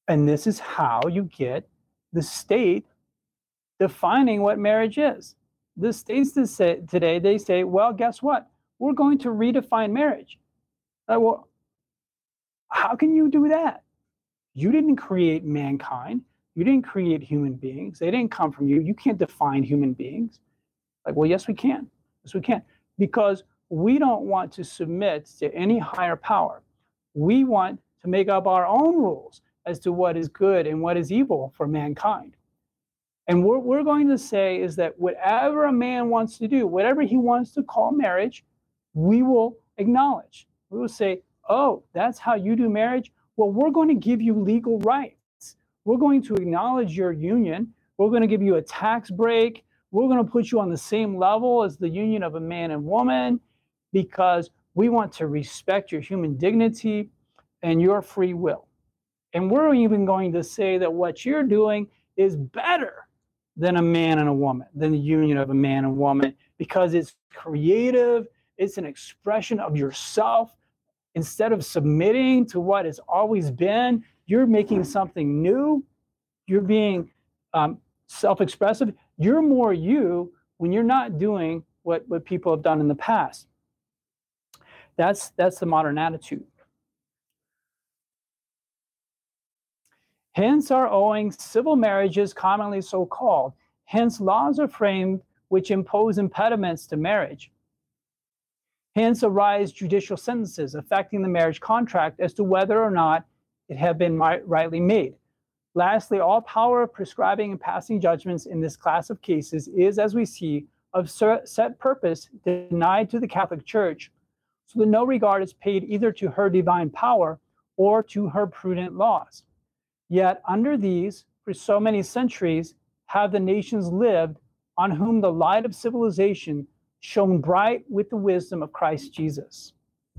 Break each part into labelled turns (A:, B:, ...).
A: And this is how you get the state defining what marriage is. The states today, they say, well, guess what? We're going to redefine marriage. Well, how can you do that? You didn't create mankind. You didn't create human beings. They didn't come from you. You can't define human beings. Like, well, yes, we can. Yes, we can. Because we don't want to submit to any higher power. We want to make up our own rules as to what is good and what is evil for mankind. And what we're going to say is that whatever a man wants to do, whatever he wants to call marriage, we will acknowledge. We will say, oh, that's how you do marriage? Well, we're going to give you legal rights. We're going to acknowledge your union. We're going to give you a tax break. We're going to put you on the same level as the union of a man and woman because we want to respect your human dignity and your free will. And we're even going to say that what you're doing is better than a man and a woman, than the union of a man and woman, because it's creative, it's an expression of yourself. Instead of submitting to what has always been, you're making something new. You're being self-expressive. You're more you when you're not doing what people have done in the past. That's the modern attitude. Hence are owing civil marriages commonly so called. Hence laws are framed which impose impediments to marriage. Hence arise judicial sentences affecting the marriage contract as to whether or not it had been rightly made. Lastly, all power of prescribing and passing judgments in this class of cases is, as we see, of set purpose denied to the Catholic Church, so that no regard is paid either to her divine power or to her prudent laws. Yet under these, for so many centuries, have the nations lived on whom the light of civilization shone bright with the wisdom of Christ Jesus.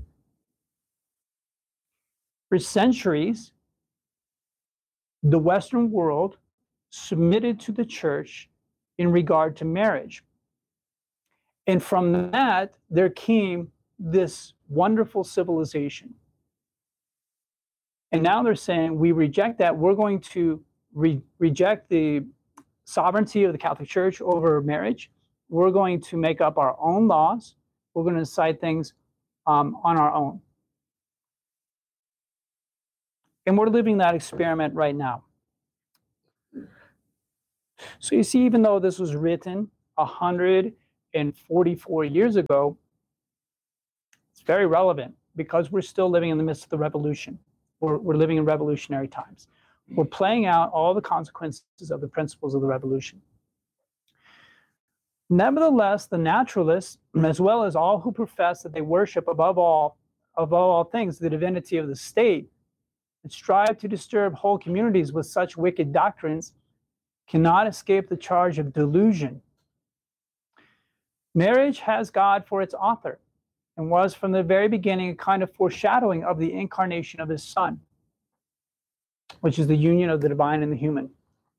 A: For centuries, the Western world submitted to the church in regard to marriage. And from that, there came this wonderful civilization. And now they're saying, we reject that. We're going to reject the sovereignty of the Catholic Church over marriage. We're going to make up our own laws. We're going to decide things on our own. And we're living that experiment right now. So you see, even though this was written 144 years ago, it's very relevant because we're still living in the midst of the revolution. We're living in revolutionary times. We're playing out all the consequences of the principles of the revolution. Nevertheless, the naturalists, as well as all who profess that they worship above all things the divinity of the state, and strive to disturb whole communities with such wicked doctrines, cannot escape the charge of delusion. Marriage has God for its author, and was from the very beginning a kind of foreshadowing of the incarnation of his Son, which is the union of the divine and the human.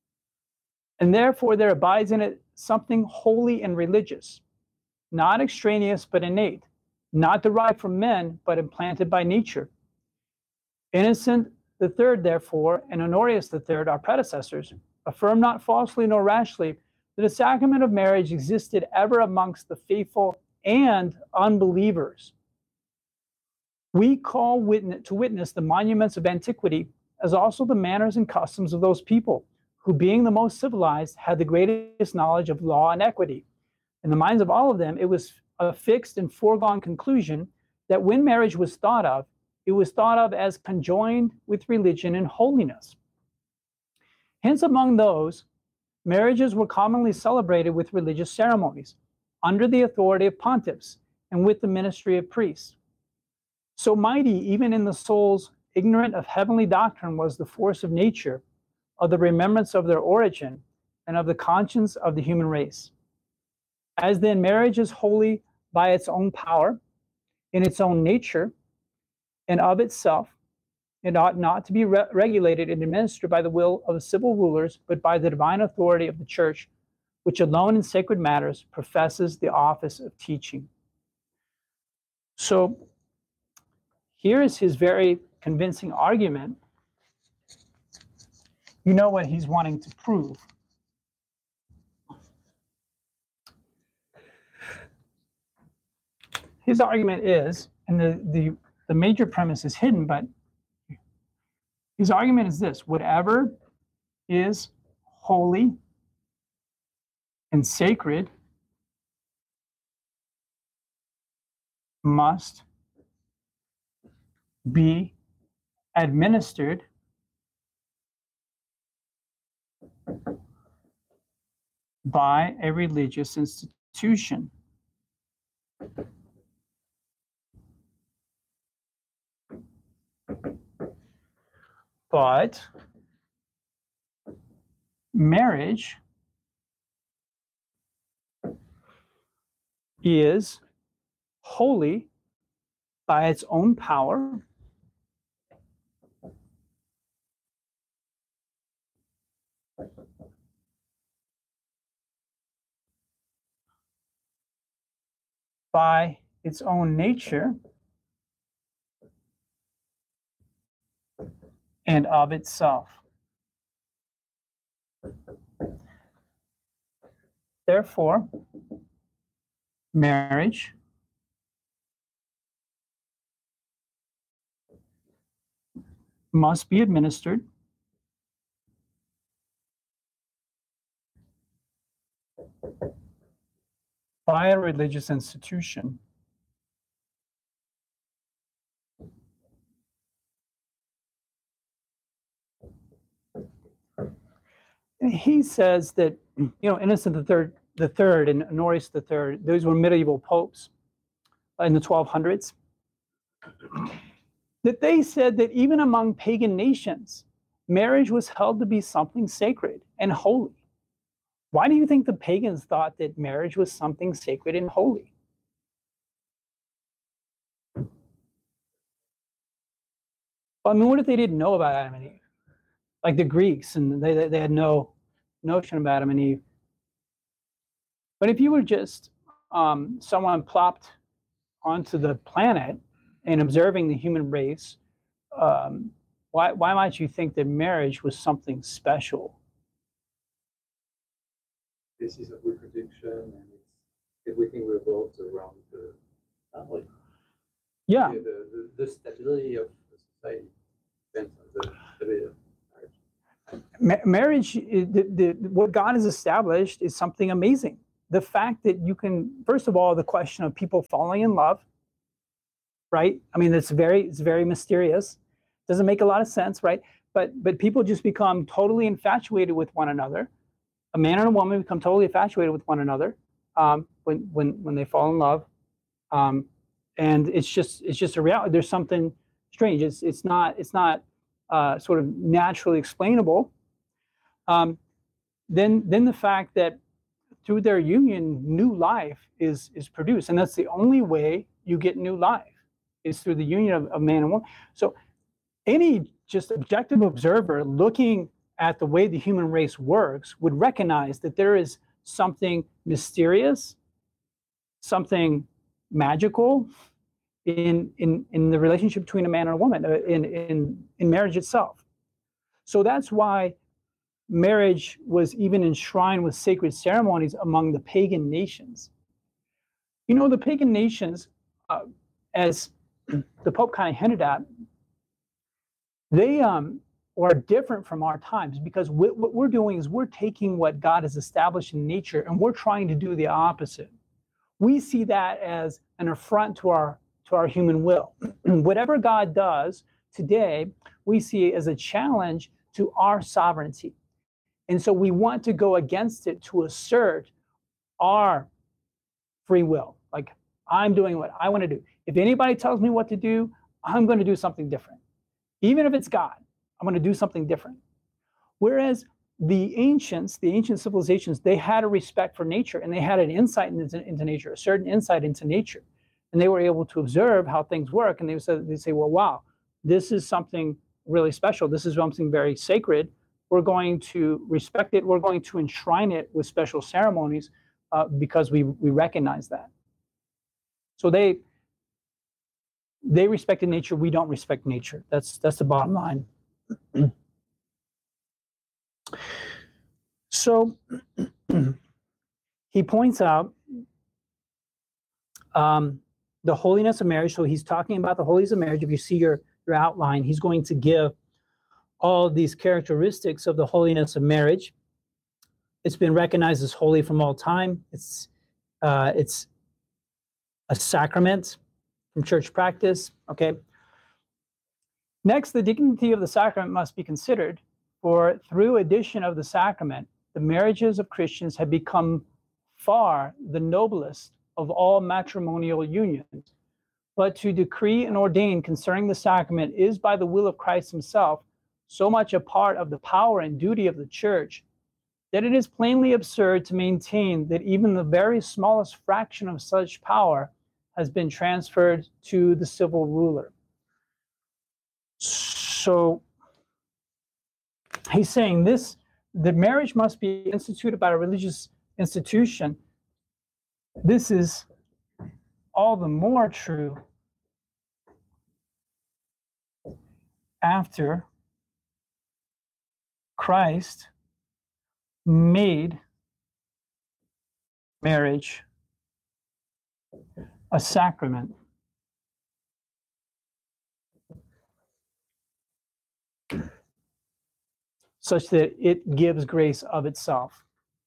A: And therefore there abides in it something holy and religious, not extraneous but innate, not derived from men but implanted by nature. Innocent III, therefore, and Honorius III, our predecessors, affirm not falsely nor rashly that a sacrament of marriage existed ever amongst the faithful and unbelievers. We call to witness the monuments of antiquity, as also the manners and customs of those people, who being the most civilized, had the greatest knowledge of law and equity. In the minds of all of them, it was a fixed and foregone conclusion that when marriage was thought of, it was thought of as conjoined with religion and holiness. Hence, among those, marriages were commonly celebrated with religious ceremonies, under the authority of pontiffs, and with the ministry of priests. So mighty, even in the souls ignorant of heavenly doctrine, was the force of nature, of the remembrance of their origin, and of the conscience of the human race. As then marriage is holy by its own power, in its own nature, and of itself, it ought not to be regulated and administered by the will of the civil rulers, but by the divine authority of the Church, which alone in sacred matters professes the office of teaching. So here is his very convincing argument you know what he's wanting to prove. His argument is, and the major premise is hidden, but his argument is this: whatever is holy and sacred must be administered by a religious institution. But marriage is holy by its own power by its own nature and of itself. Therefore, marriage must be administered by a religious institution. He says that, Innocent III and Honorius III, those were medieval popes in the 1200s, that they said that even among pagan nations, marriage was held to be something sacred and holy. Why do you think the pagans thought that marriage was something sacred and holy? Well, I mean, what if they didn't know about Adam and Eve? Like the Greeks, and they had no notion about Adam and Eve. But if you were just someone plopped onto the planet and observing the human race, why might you think that marriage was something special?
B: This is a good prediction, and everything revolves around the family.
A: Yeah.
B: The stability of the society depends on the stability of
A: marriage. What God has established is something amazing. The fact that you can, first of all, the question of people falling in love, right? I mean, it's very mysterious. Doesn't make a lot of sense, right? But people just become totally infatuated with one another. A man and a woman become totally infatuated with one another when they fall in love, and it's just a reality. There's something strange. It's not sort of naturally explainable. Then the fact that through their union, new life is produced, and that's the only way you get new life is through the union of man and woman. So any just objective observer looking at the way the human race works would recognize that there is something mysterious, something magical in the relationship between a man and a woman, in marriage itself. So that's why marriage was even enshrined with sacred ceremonies among the pagan nations. The pagan nations, as the Pope kind of hinted at, they are different from our times, because what we're doing is we're taking what God has established in nature and we're trying to do the opposite. We see that as an affront to our human will. Whatever God does today, we see as a challenge to our sovereignty. And so we want to go against it to assert our free will. Like, I'm doing what I want to do. If anybody tells me what to do, I'm going to do something different. Even if it's God, I'm going to do something different. Whereas the ancient civilizations, they had a respect for nature, and they had an insight into nature, a certain insight into nature. And they were able to observe how things work. And they say, well, wow, this is something really special. This is something very sacred. We're going to respect it. We're going to enshrine it with special ceremonies because we recognize that. So they respected nature. We don't respect nature. That's the bottom line. So he points out the holiness of marriage. So he's talking about the holiness of marriage. If you see your outline, he's going to give all these characteristics of the holiness of marriage. It's been recognized as holy from all time. It's a sacrament from church practice. Okay. Next, the dignity of the sacrament must be considered, for through addition of the sacrament, the marriages of Christians have become far the noblest of all matrimonial unions. But to decree and ordain concerning the sacrament is by the will of Christ himself so much a part of the power and duty of the church that it is plainly absurd to maintain that even the very smallest fraction of such power has been transferred to the civil ruler. So he's saying this, the marriage must be instituted by a religious institution. This is all the more true after Christ made marriage a sacrament. Such that it gives grace of itself.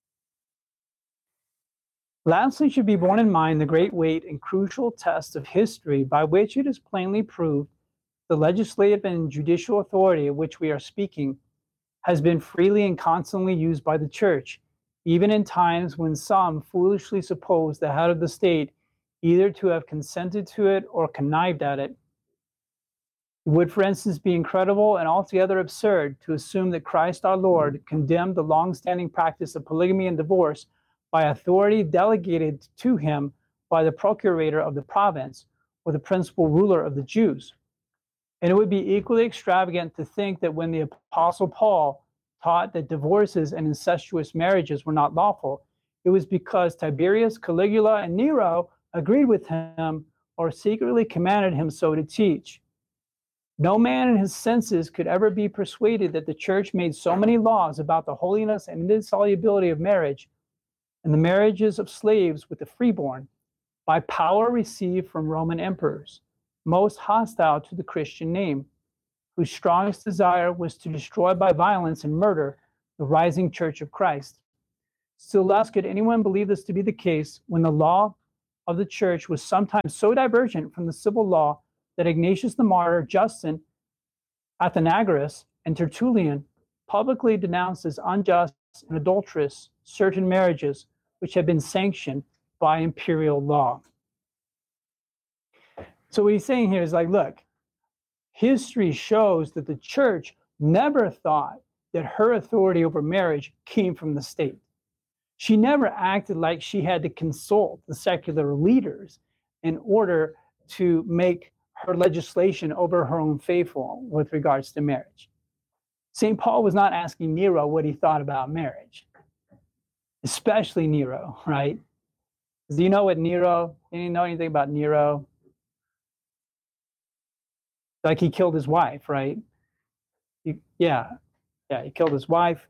A: Lastly, should be borne in mind the great weight and crucial test of history by which it is plainly proved the legislative and judicial authority of which we are speaking has been freely and constantly used by the Church, even in times when some foolishly suppose the head of the state either to have consented to it or connived at it. It would, for instance, be incredible and altogether absurd to assume that Christ our Lord condemned the long-standing practice of polygamy and divorce by authority delegated to him by the procurator of the province or the principal ruler of the Jews. And it would be equally extravagant to think that when the Apostle Paul taught that divorces and incestuous marriages were not lawful, it was because Tiberius, Caligula, and Nero agreed with him or secretly commanded him so to teach. No man in his senses could ever be persuaded that the church made so many laws about the holiness and indissolubility of marriage and the marriages of slaves with the freeborn by power received from Roman emperors, most hostile to the Christian name, whose strongest desire was to destroy by violence and murder the rising church of Christ. Still less could anyone believe this to be the case when the law of the church was sometimes so divergent from the civil law that Ignatius the Martyr, Justin, Athenagoras, and Tertullian publicly denounced as unjust and adulterous certain marriages which had been sanctioned by imperial law. So what he's saying here is like, look, history shows that the church never thought that her authority over marriage came from the state. She never acted like she had to consult the secular leaders in order to make her legislation over her own faithful with regards to marriage. St. Paul was not asking Nero what he thought about marriage, especially Nero, right? Do you know what Nero, you know anything about Nero? Like he killed his wife, right? He killed his wife.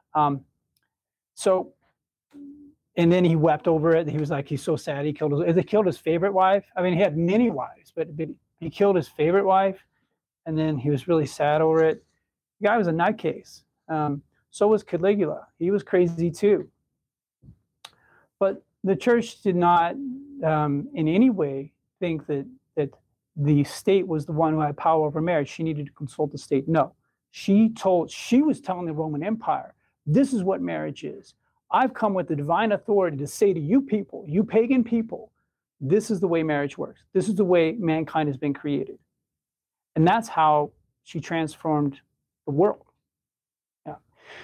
A: And then he wept over it. He was like, he's so sad. He killed his favorite wife. I mean, he had many wives, but he killed his favorite wife. And then he was really sad over it. The guy was a nutcase. So was Caligula. He was crazy too. But the church did not in any way think that the state was the one who had power over marriage. She needed to consult the state. No, she was telling the Roman Empire, this is what marriage is. I've come with the divine authority to say to you people, you pagan people, this is the way marriage works. This is the way mankind has been created. And that's how she transformed the world. Yeah.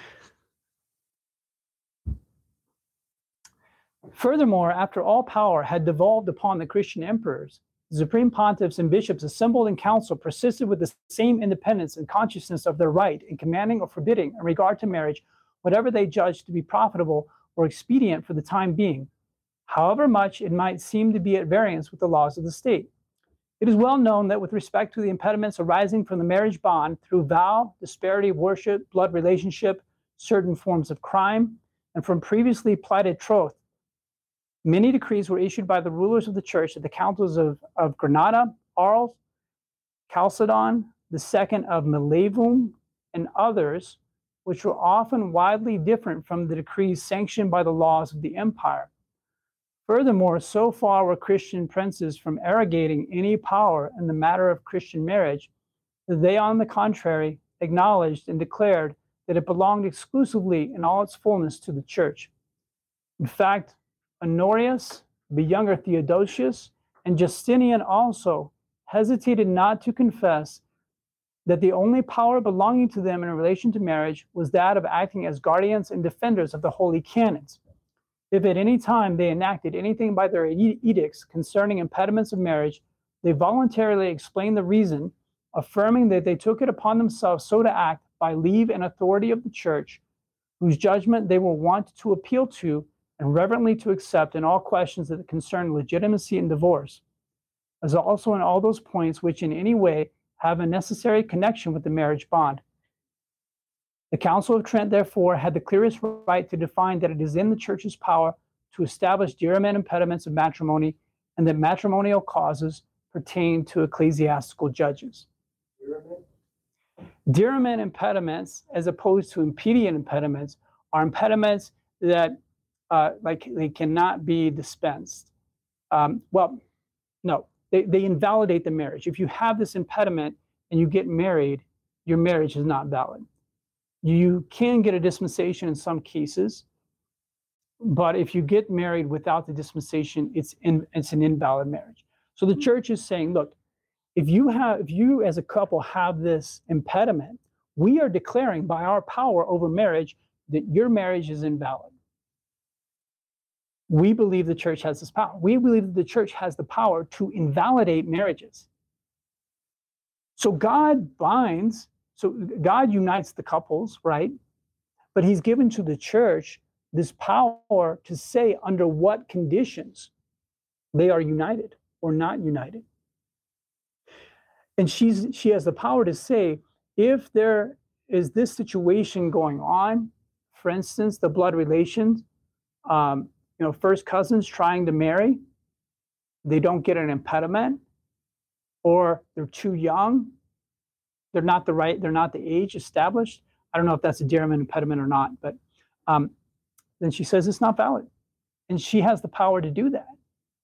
A: Furthermore, after all power had devolved upon the Christian emperors, the supreme pontiffs and bishops assembled in council persisted with the same independence and consciousness of their right in commanding or forbidding in regard to marriage whatever they judged to be profitable or expedient for the time being, however much it might seem to be at variance with the laws of the state. It is well known that with respect to the impediments arising from the marriage bond through vow, disparity of worship, blood relationship, certain forms of crime, and from previously plighted troth. Many decrees were issued by the rulers of the church at the councils of Granada, Arles, Chalcedon, the second of Melavum, and others, which were often widely different from the decrees sanctioned by the laws of the empire. Furthermore, so far were Christian princes from arrogating any power in the matter of Christian marriage, that they, on the contrary, acknowledged and declared that it belonged exclusively in all its fullness to the church. In fact, Honorius, the younger Theodosius, and Justinian also hesitated not to confess that the only power belonging to them in relation to marriage was that of acting as guardians and defenders of the holy canons. If at any time they enacted anything by their edicts concerning impediments of marriage, they voluntarily explained the reason, affirming that they took it upon themselves so to act by leave and authority of the church, whose judgment they were wont to appeal to and reverently to accept in all questions that concern legitimacy and divorce, as also in all those points which in any way have a necessary connection with the marriage bond. The Council of Trent, therefore, had the clearest right to define that it is in the church's power to establish diramen impediments of matrimony, and that matrimonial causes pertain to ecclesiastical judges. Diramen impediments, as opposed to impedient impediments, are impediments that they cannot be dispensed. No, they invalidate the marriage. If you have this impediment and you get married, your marriage is not valid. You can get a dispensation in some cases, but if you get married without the dispensation, it's an invalid marriage. So the church is saying, look, if you as a couple have this impediment, we are declaring by our power over marriage that your marriage is invalid. We believe the church has this power. We believe that the church has the power to invalidate marriages. So God unites the couples, right? But he's given to the church this power to say under what conditions they are united or not united. And she has the power to say, if there is this situation going on, for instance, the blood relations, first cousins trying to marry, they don't get an impediment, or they're too young, they're not the age established. I don't know if that's a diramen impediment or not, but then she says it's not valid. And she has the power to do that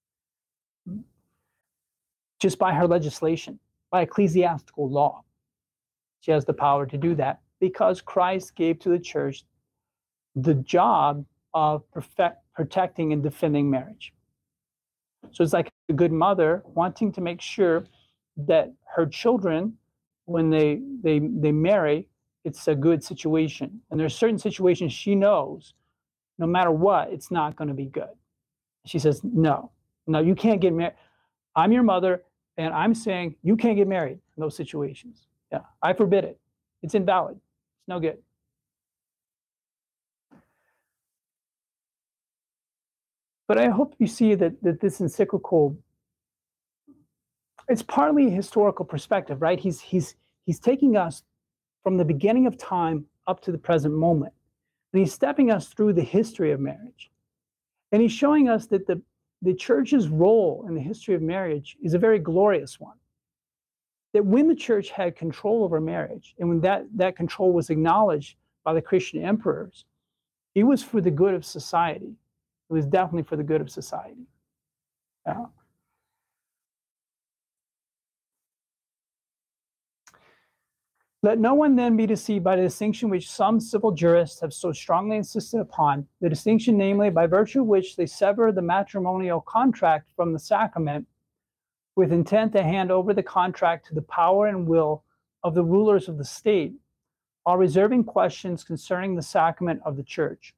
A: just by her legislation, by ecclesiastical law. She has the power to do that because Christ gave to the church the job of protecting and defending marriage. So it's like a good mother wanting to make sure that her children, when they marry, it's a good situation. And there's certain situations she knows, no matter what, it's not going to be good. She says, no, you can't get married. I'm your mother, and I'm saying you can't get married in those situations. Yeah, I forbid it. It's invalid. It's no good. But I hope you see that this encyclical, it's partly a historical perspective, right? He's taking us from the beginning of time up to the present moment. And he's stepping us through the history of marriage. And he's showing us that the church's role in the history of marriage is a very glorious one. That when the church had control over marriage, and when that control was acknowledged by the Christian emperors, it was for the good of society. It was definitely for the good of society. Yeah. Let no one then be deceived by the distinction which some civil jurists have so strongly insisted upon, the distinction, namely, by virtue of which they sever the matrimonial contract from the sacrament, with intent to hand over the contract to the power and will of the rulers of the state, while reserving questions concerning the sacrament of the church.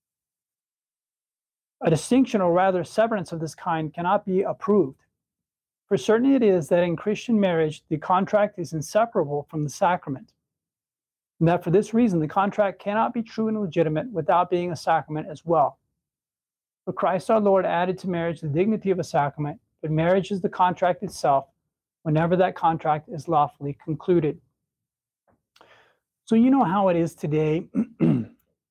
A: A distinction, or rather severance of this kind, cannot be approved. For certain it is that in Christian marriage, the contract is inseparable from the sacrament, and that for this reason, the contract cannot be true and legitimate without being a sacrament as well. For Christ our Lord added to marriage the dignity of a sacrament, but marriage is the contract itself, whenever that contract is lawfully concluded. So you know how it is today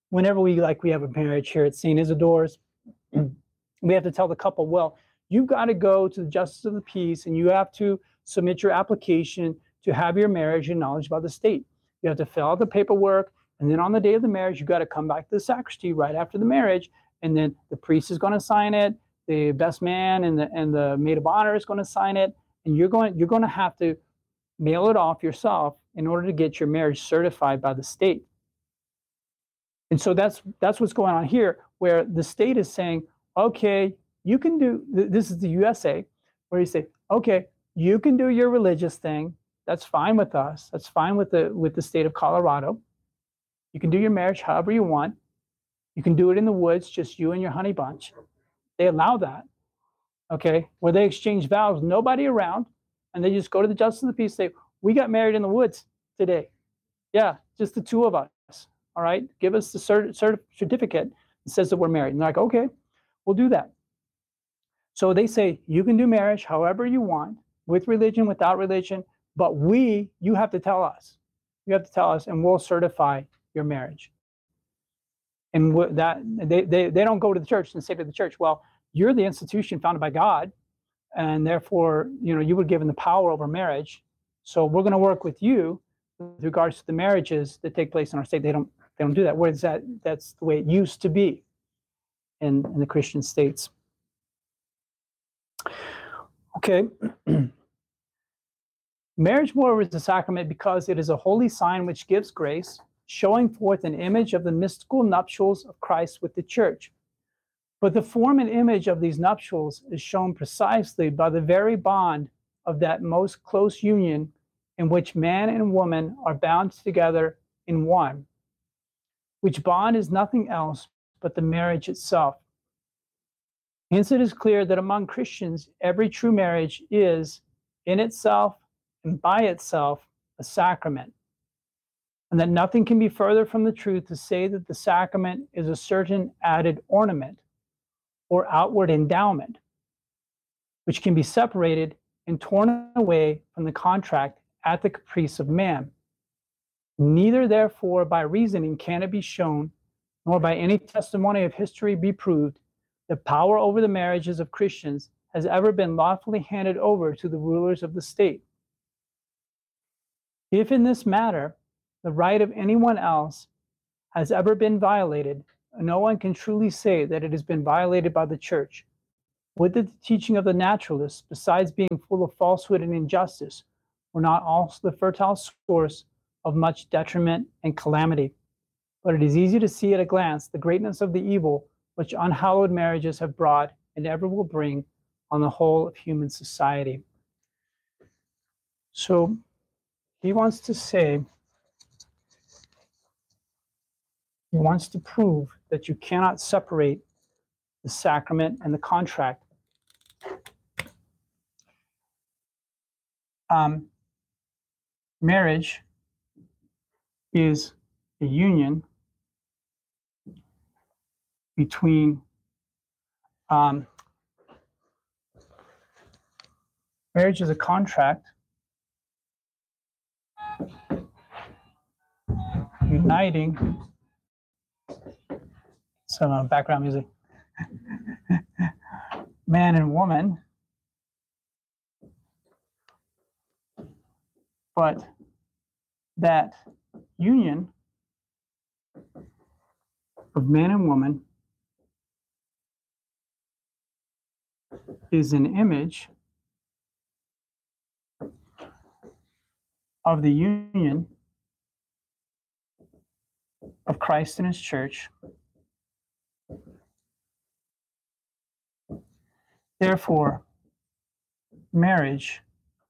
A: whenever we have a marriage here at St. Isidore's, we have to tell the couple, well, you've got to go to the justice of the peace and you have to submit your application to have your marriage acknowledged by the state. You have to fill out the paperwork, and then on the day of the marriage, you've got to come back to the sacristy right after the marriage, and then the priest is going to sign it, the best man and the maid of honor is going to sign it, and you're going to have to mail it off yourself in order to get your marriage certified by the state. And so that's what's going on here, where the state is saying, okay, you can do, this is the USA, where you say, okay, you can do your religious thing. That's fine with us. That's fine with the state of Colorado. You can do your marriage however you want. You can do it in the woods, just you and your honey bunch. They allow that, okay, where they exchange vows, nobody around, and they just go to the justice of the peace, say, we got married in the woods today. Yeah, just the two of us, all right? Give us the certificate that says that we're married. And they're like, okay, we'll do that. So they say, you can do marriage however you want, with religion, without religion, but you have to tell us. You have to tell us, and we'll certify your marriage. And that they don't go to the church and say to the church, well, you're the institution founded by God, and therefore, you were given the power over marriage. So we're going to work with you with regards to the marriages that take place in our state. They don't do that. Whereas that's the way it used to be in the Christian states. Okay. Marriage, moreover, is a sacrament because it is a holy sign which gives grace, showing forth an image of the mystical nuptials of Christ with the church. But the form and image of these nuptials is shown precisely by the very bond of that most close union in which man and woman are bound together in one, which bond is nothing else but the marriage itself. Hence it is clear that among Christians, every true marriage is, in itself and by itself, a sacrament, and that nothing can be further from the truth to say that the sacrament is a certain added ornament or outward endowment, which can be separated and torn away from the contract at the caprice of man. Neither, therefore, by reasoning can it be shown, nor by any testimony of history be proved, that power over the marriages of Christians has ever been lawfully handed over to the rulers of the state. If in this matter the right of anyone else has ever been violated, no one can truly say that it has been violated by the church. Would that the teaching of the naturalists, besides being full of falsehood and injustice, were not also the fertile source of much detriment and calamity. But it is easy to see at a glance the greatness of the evil which unhallowed marriages have brought and ever will bring on the whole of human society. So he wants to say, he wants to prove that you cannot separate the sacrament and the contract. Marriage is a union between marriage is a contract uniting some background music, man and woman, but that union of man and woman is an image of the union of Christ and his church. Therefore, marriage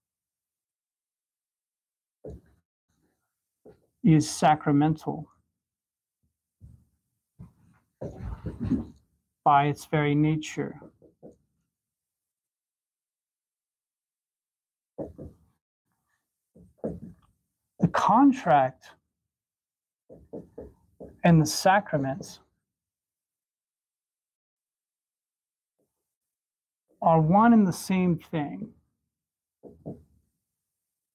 A: is sacramental by its very nature. The contract and the sacraments are one and the same thing.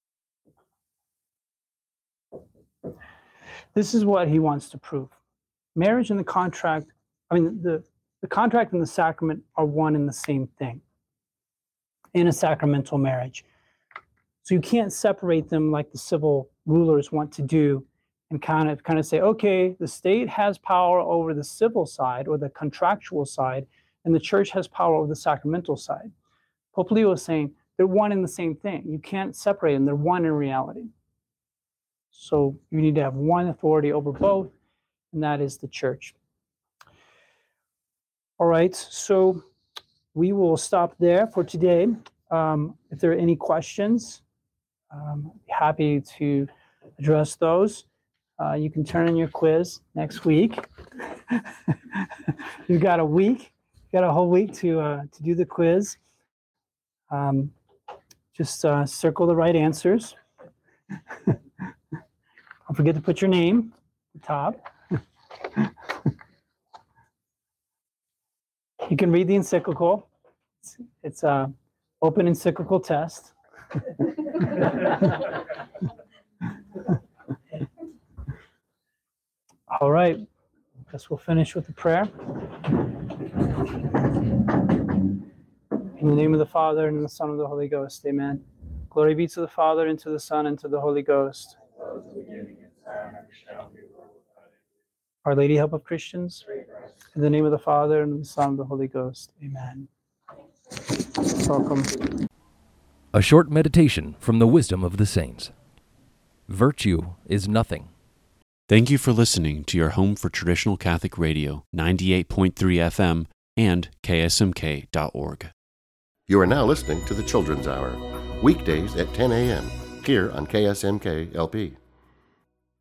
A: This is what he wants to prove. marriage and the contract, the contract and the sacrament are one and the same thing in a sacramental marriage. So you can't separate them like the civil rulers want to do and kind of say, okay, the state has power over the civil side or the contractual side, and the church has power over the sacramental side. Pope Leo is saying they're one and the same thing. You can't separate them. They're one in reality. So you need to have one authority over both, and that is the church. All right, so we will stop there for today. If there are any questions, I'm happy to address those. You can turn in your quiz next week. You've got a week, got a whole week to do the quiz. Just circle the right answers. Don't forget to put your name at the top. You can read the encyclical. It's an open encyclical test. All right, guess we'll finish with a prayer. In the name of the Father, and of the Son, and of the Holy Ghost, amen. Glory be to the Father, and to the Son, and to the Holy Ghost. Our Lady, help of Christians. In the name of the Father, and of the Son, and of the Holy Ghost, amen. Welcome.
C: A short meditation from the wisdom of the saints. Virtue is nothing.
D: Thank you for listening to your home for traditional Catholic radio, 98.3 FM and ksmk.org.
E: You are now listening to the Children's Hour, weekdays at 10 a.m. here on KSMK LP.